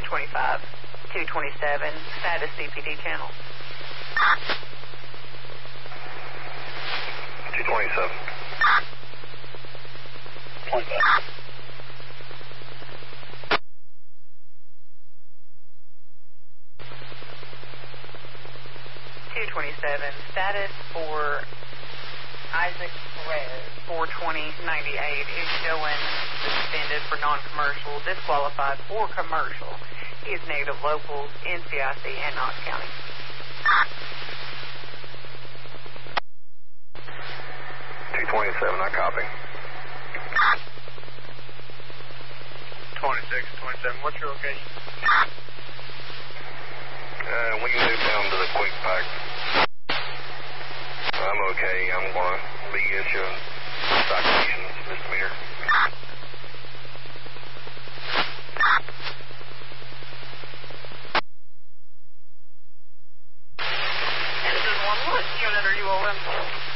125, 227, status CPD channel. 227. Point back. 227, status for Isaac Perez, 42098, is showing suspended for non-commercial, disqualified for commercial. He is negative locals, NCIC, and Knox County. 227, I copy. 26, 27, what's your location? We can move down to the quick pack. I'm okay. I'm going to be issuing citations, misdemeanor. And this is 1-1, unit, are you all in?